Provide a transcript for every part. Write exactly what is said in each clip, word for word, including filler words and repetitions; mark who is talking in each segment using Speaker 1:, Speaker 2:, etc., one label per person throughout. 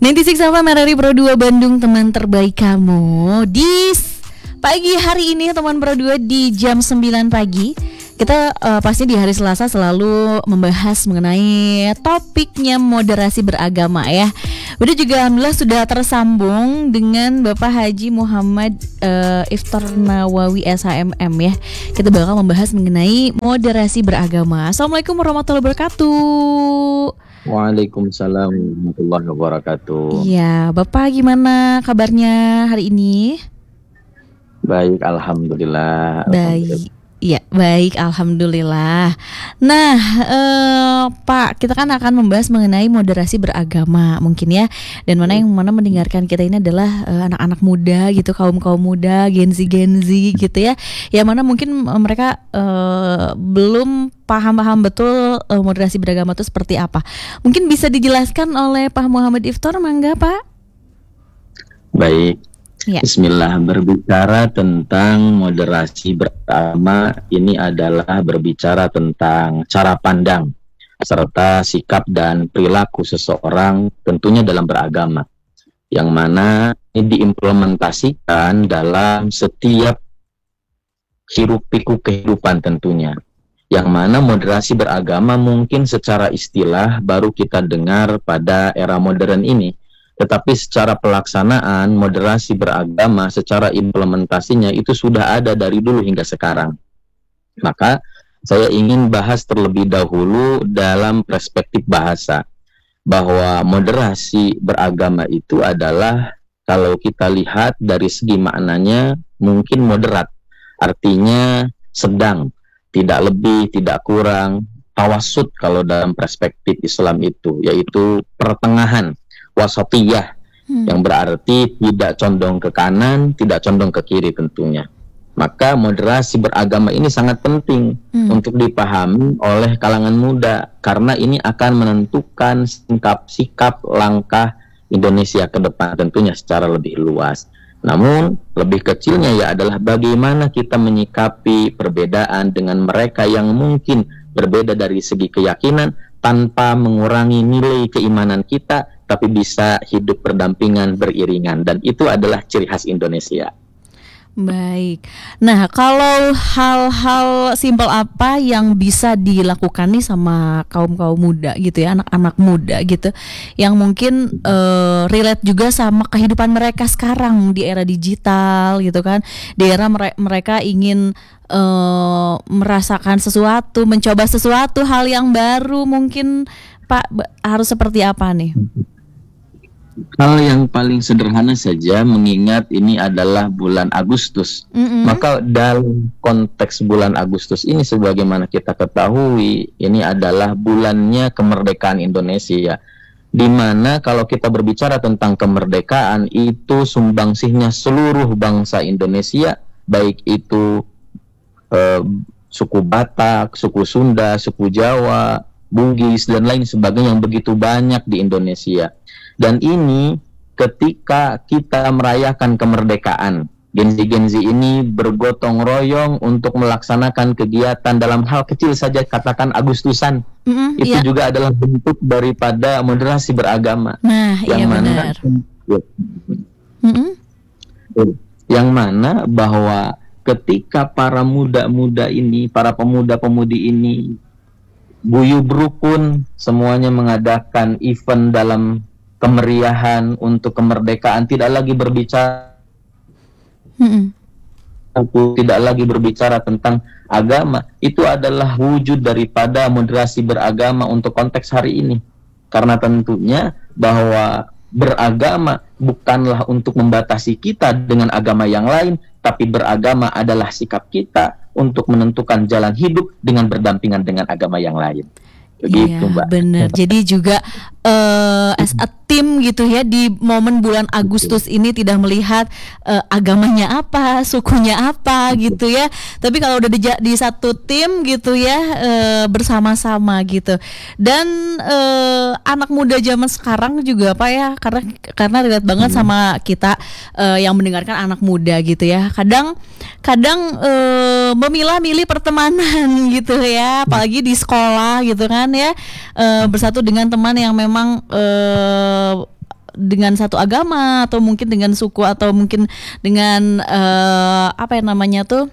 Speaker 1: sembilan puluh enam F M R R I Pro dua Bandung, teman terbaik kamu. Di pagi hari ini teman Pro dua di jam sembilan pagi. Kita uh, pasti di hari Selasa selalu membahas mengenai topiknya moderasi beragama ya. Udah juga alhamdulillah sudah tersambung dengan Bapak Haji Muhammad uh, Iftar Nawawi S H M M ya. Kita bakal membahas mengenai moderasi beragama. Assalamualaikum warahmatullahi wabarakatuh.
Speaker 2: Waalaikumsalam warahmatullahi wabarakatuh.
Speaker 1: Iya, Bapak gimana kabarnya hari ini?
Speaker 2: Baik, alhamdulillah.
Speaker 1: Baik. Iya, baik, alhamdulillah. Nah, eh, Pak, kita kan akan membahas mengenai moderasi beragama, mungkin ya. Dan mana yang mana mendengarkan kita ini adalah eh, anak-anak muda gitu, kaum-kaum muda, Gen Z Gen Z gitu ya. Yang mana mungkin eh, mereka eh, belum paham-paham betul eh, moderasi beragama itu seperti apa. Mungkin bisa dijelaskan oleh Pak Muhammad Iftar, mangga, Pak?
Speaker 2: Baik.
Speaker 1: Ya.
Speaker 2: Bismillah, berbicara tentang moderasi beragama ini adalah berbicara tentang cara pandang serta sikap dan perilaku seseorang tentunya dalam beragama, yang mana ini diimplementasikan dalam setiap hiruk pikuk kehidupan tentunya, yang mana moderasi beragama mungkin secara istilah baru kita dengar pada era modern ini. Tetapi secara pelaksanaan moderasi beragama, secara implementasinya itu sudah ada dari dulu hingga sekarang. Maka saya ingin bahas terlebih dahulu dalam perspektif bahasa, bahwa moderasi beragama itu adalah, kalau kita lihat dari segi maknanya, mungkin moderat, artinya sedang, tidak lebih, tidak kurang, tawasud kalau dalam perspektif Islam itu, yaitu pertengahan, wasatiyah, hmm. yang berarti tidak condong ke kanan, tidak condong ke kiri tentunya. Maka moderasi beragama ini sangat penting hmm. untuk dipahami oleh kalangan muda, karena ini akan menentukan sikap-sikap langkah Indonesia ke depan tentunya secara lebih luas. Namun lebih kecilnya ya adalah bagaimana kita menyikapi perbedaan dengan mereka yang mungkin berbeda dari segi keyakinan tanpa mengurangi nilai keimanan kita, tapi bisa hidup berdampingan, beriringan, dan itu adalah ciri khas Indonesia.
Speaker 1: Baik. Nah, kalau hal-hal simpel apa yang bisa dilakukan nih sama kaum-kaum muda gitu ya, anak-anak muda gitu, yang mungkin uh, relate juga sama kehidupan mereka sekarang di era digital gitu kan, di era mere- mereka ingin uh, merasakan sesuatu, mencoba sesuatu, hal yang baru, mungkin Pak harus seperti apa nih?
Speaker 2: Hal yang paling sederhana saja, mengingat ini adalah bulan Agustus. Mm-hmm. Maka dalam konteks bulan Agustus ini, sebagaimana kita ketahui, ini adalah bulannya kemerdekaan Indonesia, di mana kalau kita berbicara tentang kemerdekaan, itu sumbangsihnya seluruh bangsa Indonesia, baik itu eh, suku Batak, suku Sunda, suku Jawa, Bugis, dan lain sebagainya yang begitu banyak di Indonesia. Dan ini ketika kita merayakan kemerdekaan, Gen Z Gen Z ini bergotong royong untuk melaksanakan kegiatan dalam hal kecil saja, katakan Agustusan. Mm-hmm, itu iya. juga adalah bentuk daripada moderasi beragama.
Speaker 1: Nah,
Speaker 2: yang
Speaker 1: iya
Speaker 2: mana,
Speaker 1: benar. Mm-hmm.
Speaker 2: Yang mana bahwa ketika para muda-muda ini, para pemuda-pemudi ini guyub rukun, semuanya mengadakan event dalam kemeriahan untuk kemerdekaan, tidak lagi berbicara hmm. tidak lagi berbicara tentang agama, itu adalah wujud daripada moderasi beragama untuk konteks hari ini. Karena tentunya bahwa beragama bukanlah untuk membatasi kita dengan agama yang lain, tapi beragama adalah sikap kita untuk menentukan jalan hidup dengan berdampingan dengan agama yang lain. Begitu,
Speaker 1: iya,
Speaker 2: Mbak.
Speaker 1: Benar. Jadi juga uh, as a team gitu ya, di momen bulan Agustus ini tidak melihat uh, agamanya apa, sukunya apa gitu ya. Tapi kalau udah di, di satu tim gitu ya, uh, bersama-sama gitu. Dan uh, anak muda zaman sekarang juga Pak ya, karena karena relate banget hmm. sama kita uh, yang mendengarkan anak muda gitu ya. Kadang kadang uh, memilah-milih pertemanan gitu ya, apalagi di sekolah gitu kan ya, uh, bersatu dengan teman yang memang uh, dengan satu agama atau mungkin dengan suku atau mungkin dengan uh, apa yang namanya tuh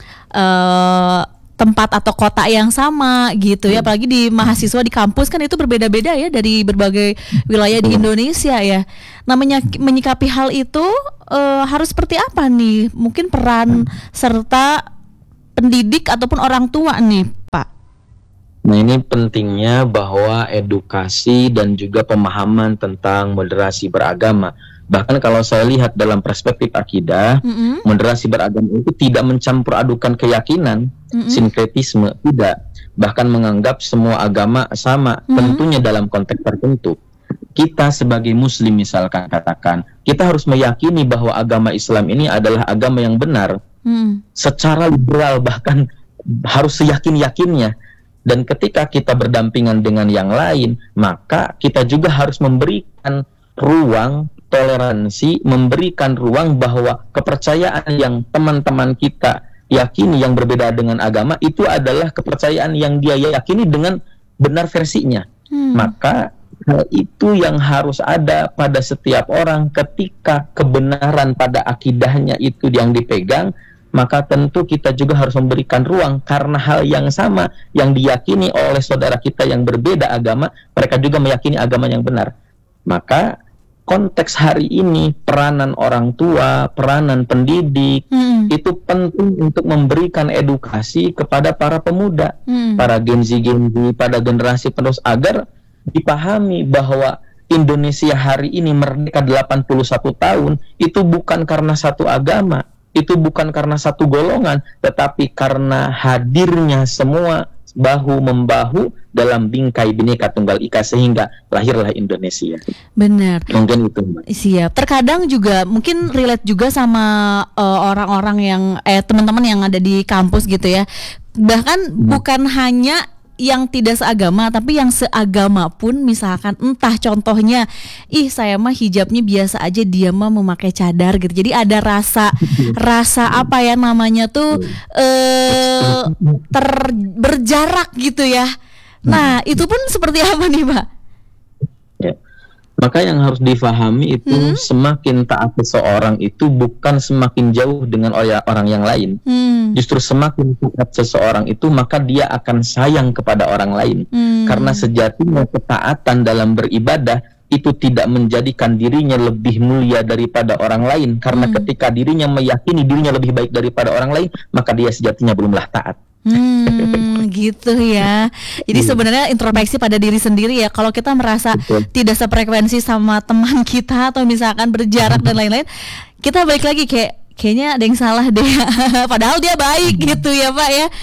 Speaker 1: uh, tempat atau kota yang sama gitu ya, apalagi di mahasiswa di kampus kan itu berbeda-beda ya dari berbagai wilayah di Indonesia ya. Namanya menyikapi hal itu uh, harus seperti apa nih? Mungkin peran serta pendidik ataupun orang tua nih, Pak.
Speaker 2: Nah, ini pentingnya bahwa edukasi dan juga pemahaman tentang moderasi beragama. Bahkan kalau saya lihat dalam perspektif akidah, mm-hmm. moderasi beragama itu tidak mencampur adukan keyakinan, mm-hmm. sinkretisme, tidak. Bahkan menganggap semua agama sama, mm-hmm. tentunya dalam konteks tertentu. Kita sebagai muslim misalkan katakan, kita harus meyakini bahwa agama Islam ini adalah agama yang benar, mm. secara liberal, bahkan harus seyakin-yakinnya. Dan ketika kita berdampingan dengan yang lain, maka kita juga harus memberikan ruang toleransi, memberikan ruang bahwa kepercayaan yang teman-teman kita yakini yang berbeda dengan agama itu adalah kepercayaan yang dia yakini dengan benar versinya. Hmm. Maka hal itu yang harus ada pada setiap orang ketika kebenaran pada akidahnya itu yang dipegang, maka tentu kita juga harus memberikan ruang karena hal yang sama yang diyakini oleh saudara kita yang berbeda agama, mereka juga meyakini agama yang benar. Maka konteks hari ini peranan orang tua, peranan pendidik hmm. itu penting untuk memberikan edukasi kepada para pemuda, hmm. para Gen Z, Gen Z, pada generasi penerus agar dipahami bahwa Indonesia hari ini merdeka delapan puluh satu tahun itu bukan karena satu agama, itu bukan karena satu golongan, tetapi karena hadirnya semua bahu-membahu dalam bingkai Bhinneka Tunggal Ika sehingga lahirlah Indonesia.
Speaker 1: Benar.
Speaker 2: Mungkin itu, Mbak.
Speaker 1: Siap. Terkadang juga mungkin relate juga sama uh, orang-orang yang eh teman-teman yang ada di kampus gitu ya. Bahkan hmm. bukan hanya yang tidak seagama, tapi yang seagama pun misalkan entah contohnya, ih saya mah hijabnya biasa aja, dia mah memakai cadar gitu. Jadi ada rasa rasa apa ya namanya tuh eh ter berjarak gitu ya. Nah, itu pun seperti apa nih, Pak?
Speaker 2: Ya. Maka yang harus difahami itu hmm? semakin taat seseorang itu bukan semakin jauh dengan orang yang lain. Hmm. Justru semakin taat seseorang itu maka dia akan sayang kepada orang lain. Hmm. Karena sejatinya ketaatan dalam beribadah itu tidak menjadikan dirinya lebih mulia daripada orang lain. Karena hmm. ketika dirinya meyakini dirinya lebih baik daripada orang lain, maka dia sejatinya belumlah taat.
Speaker 1: Hmm, gitu ya. Jadi sebenarnya introspeksi pada diri sendiri ya. Kalau kita merasa Betul. tidak sefrekuensi sama teman kita atau misalkan berjarak dan lain-lain, kita balik lagi kayak kayaknya ada yang salah deh. Padahal dia baik gitu ya, Pak ya.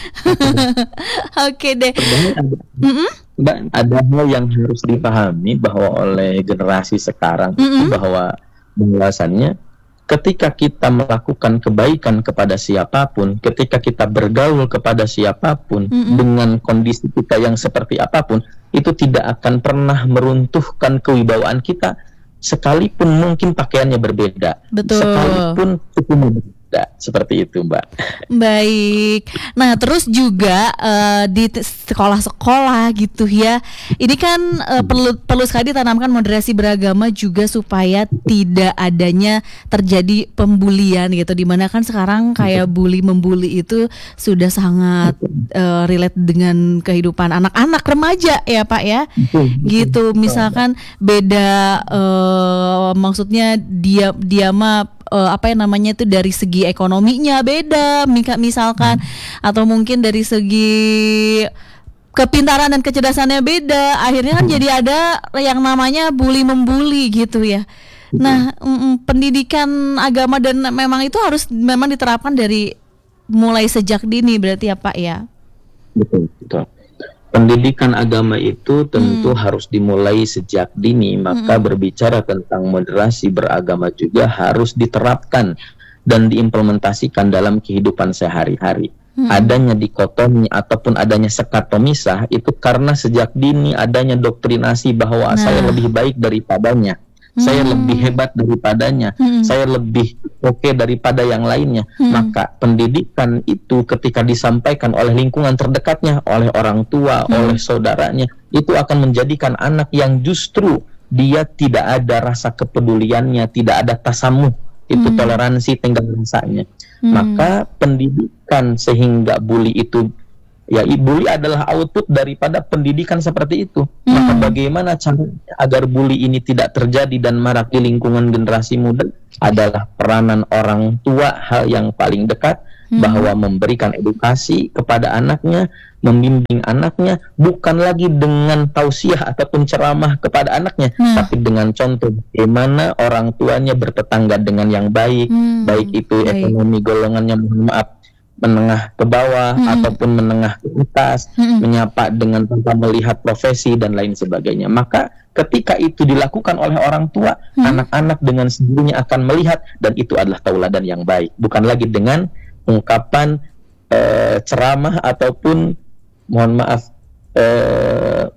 Speaker 1: Oke deh.
Speaker 2: Mbak, ada hal yang harus dipahami bahwa oleh generasi sekarang itu bahwa bahwasannya ketika kita melakukan kebaikan kepada siapapun, ketika kita bergaul kepada siapapun mm-hmm. dengan kondisi kita yang seperti apapun, itu tidak akan pernah meruntuhkan kewibawaan kita, sekalipun mungkin pakaiannya berbeda.
Speaker 1: Betul.
Speaker 2: Sekalipun sukunya berbeda. Seperti itu, Mbak.
Speaker 1: Baik. Nah, terus juga uh, di t- sekolah-sekolah gitu ya. Ini kan uh, perlu perlu sekali ditanamkan moderasi beragama juga supaya tidak adanya terjadi pembulian gitu. Dimana kan sekarang kayak bully membuli itu sudah sangat uh, relate dengan kehidupan anak-anak remaja ya, Pak ya. Gitu. Misalkan beda uh, maksudnya dia dia mah Uh, apa yang namanya itu dari segi ekonominya beda misalkan hmm. atau mungkin dari segi kepintaran dan kecerdasannya beda, akhirnya kan hmm. jadi ada yang namanya bully membuli gitu ya. hmm. Nah mm, pendidikan agama dan memang itu harus memang diterapkan dari mulai sejak dini berarti ya, Pak ya.
Speaker 2: Betul, betul. Pendidikan agama itu tentu hmm. harus dimulai sejak dini, maka hmm. berbicara tentang moderasi beragama juga harus diterapkan dan diimplementasikan dalam kehidupan sehari-hari. Hmm. Adanya dikotomi ataupun adanya sekat pemisah itu karena sejak dini adanya doktrinasi bahwa nah. saya lebih baik daripadanya. Hmm. Saya lebih hebat daripadanya, hmm. saya lebih oke okay daripada yang lainnya. Hmm. Maka pendidikan itu ketika disampaikan oleh lingkungan terdekatnya, oleh orang tua, hmm. oleh saudaranya, itu akan menjadikan anak yang justru dia tidak ada rasa kepeduliannya, tidak ada tasamuh, itu
Speaker 1: Hmm.
Speaker 2: toleransi tinggal rasanya.
Speaker 1: Hmm.
Speaker 2: Maka pendidikan sehingga bully itu, ya bully adalah output daripada pendidikan seperti itu.
Speaker 1: Hmm.
Speaker 2: Maka bagaimana cara agar bully ini tidak terjadi dan marak di lingkungan generasi muda adalah peranan orang tua, hal yang paling dekat,
Speaker 1: Hmm.
Speaker 2: bahwa memberikan edukasi kepada anaknya, membimbing anaknya, bukan lagi dengan tausiah ataupun ceramah kepada anaknya,
Speaker 1: Nah.
Speaker 2: tapi dengan contoh bagaimana orang tuanya bertetangga dengan yang baik,
Speaker 1: Hmm.
Speaker 2: baik itu
Speaker 1: Baik.
Speaker 2: ekonomi golongannya, mohon maaf, menengah ke bawah
Speaker 1: Hmm.
Speaker 2: ataupun menengah ke atas,
Speaker 1: Hmm.
Speaker 2: menyapa dengan tanpa melihat profesi dan lain sebagainya. Maka ketika itu dilakukan oleh orang tua,
Speaker 1: Hmm.
Speaker 2: anak-anak dengan sendirinya akan melihat, dan itu adalah tauladan yang baik, bukan lagi dengan ungkapan eh, ceramah ataupun mohon maaf eh,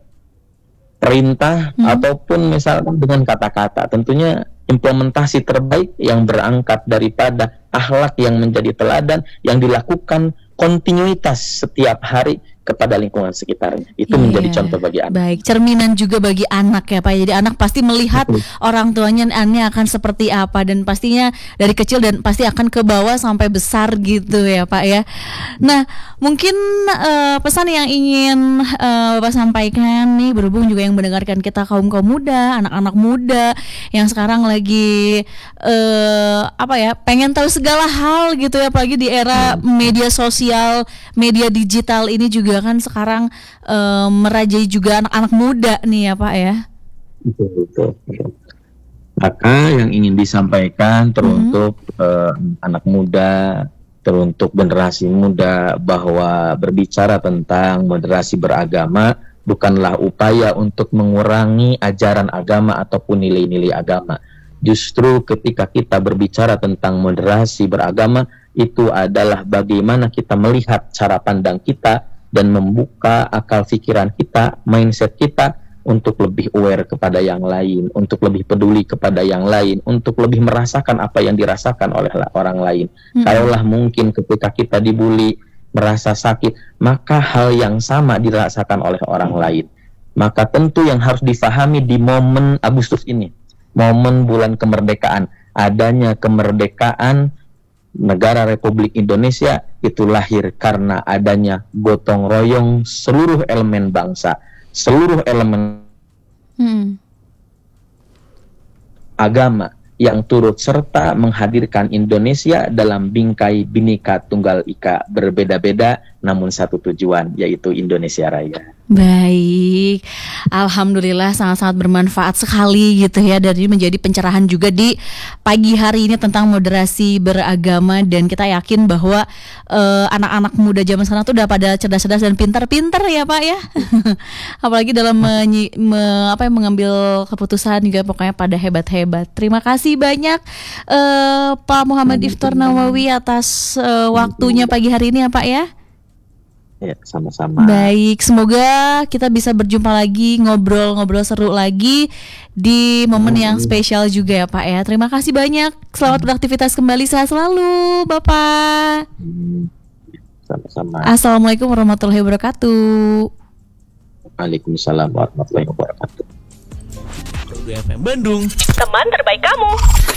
Speaker 2: perintah,
Speaker 1: Hmm.
Speaker 2: ataupun misalkan dengan kata-kata. Tentunya implementasi terbaik yang berangkat daripada akhlak yang menjadi teladan, yang dilakukan kontinuitas setiap hari kepada lingkungan sekitarnya. Itu
Speaker 1: Iya.
Speaker 2: menjadi contoh bagi anak.
Speaker 1: Baik, cerminan juga bagi anak ya Pak. Jadi anak pasti melihat
Speaker 2: Betul.
Speaker 1: orang tuanya anaknya akan seperti apa, dan pastinya dari kecil dan pasti akan ke bawah sampai besar gitu ya Pak ya. Nah, mungkin eh, pesan yang ingin eh, Bapak sampaikan nih, berhubung juga yang mendengarkan kita kaum-kaum muda, anak-anak muda yang sekarang lagi eh, apa ya, pengen tahu segala hal gitu ya, apalagi di era media sosial, media digital ini juga kan sekarang eh, merajai juga anak-anak muda nih ya Pak ya.
Speaker 2: Betul, betul, betul. Maka yang ingin disampaikan teruntuk eh, anak muda, teruntuk generasi muda, bahwa berbicara tentang moderasi beragama bukanlah upaya untuk mengurangi ajaran agama ataupun nilai-nilai agama. Justru ketika kita berbicara tentang moderasi beragama, itu adalah bagaimana kita melihat cara pandang kita dan membuka akal pikiran kita, mindset kita, untuk lebih aware kepada yang lain, untuk lebih peduli kepada yang lain, untuk lebih merasakan apa yang dirasakan oleh orang lain.
Speaker 1: Mm-mm.
Speaker 2: Kalaulah mungkin ketika kita dibully, merasa sakit, maka hal yang sama dirasakan oleh orang lain. Maka tentu yang harus difahami di momen Agustus ini, momen bulan kemerdekaan, adanya kemerdekaan negara Republik Indonesia itu lahir karena adanya gotong royong seluruh elemen bangsa, seluruh elemen
Speaker 1: Hmm.
Speaker 2: agama yang turut serta menghadirkan Indonesia dalam bingkai Bhinneka Tunggal Ika, berbeda-beda namun satu tujuan, yaitu Indonesia Raya.
Speaker 1: Baik, alhamdulillah sangat-sangat bermanfaat sekali gitu ya, dan ini menjadi pencerahan juga di pagi hari ini tentang moderasi beragama, dan kita yakin bahwa eh, anak-anak muda zaman sekarang tuh udah pada cerdas-cerdas dan pintar-pintar ya Pak ya. Apalagi dalam menyi, me, apa ya, mengambil keputusan juga pokoknya pada hebat-hebat. Terima kasih banyak eh, Pak Muhammad Iftar Nawawi atas eh, waktunya pagi hari ini ya Pak ya.
Speaker 2: Ya, sama-sama.
Speaker 1: Baik, semoga kita bisa berjumpa lagi, ngobrol-ngobrol seru lagi di momen yang spesial juga ya Pak ya. Terima kasih banyak. Selamat beraktivitas kembali, sehat selalu Bapak.
Speaker 2: Hmm, sama-sama.
Speaker 1: Assalamualaikum warahmatullahi wabarakatuh.
Speaker 2: Waalaikumsalam warahmatullahi wabarakatuh.
Speaker 3: F M Bandung, teman terbaik kamu.